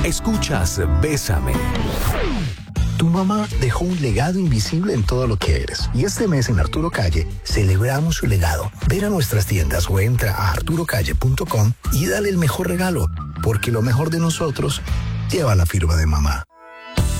Escuchas Bésame. Tu mamá dejó un legado invisible en todo lo que eres. Y este mes en Arturo Calle celebramos su legado. Ven a nuestras tiendas o entra a arturocalle.com y dale el mejor regalo, porque lo mejor de nosotros lleva la firma de mamá.